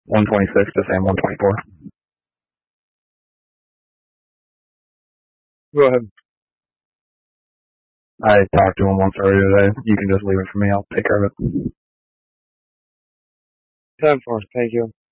126 to Sam 124. Go ahead. I talked to him once earlier today. You can just leave it for me. I'll take care of it. 10-4. Thank you.